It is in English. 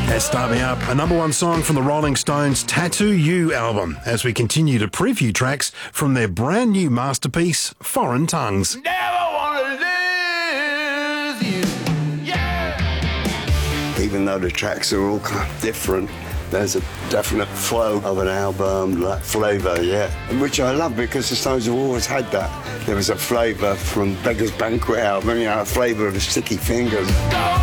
Start Me Up, a number one song from the Rolling Stones' Tattoo You album, as we continue to preview tracks from their brand new masterpiece, Foreign Tongues. Never wanna lose you, yeah. Even though the tracks are all kind of different, there's a definite flow of an album, like flavour, yeah. Which I love because the Stones have always had that. There was a flavour from Beggar's Banquet album, a flavour of the Sticky Fingers.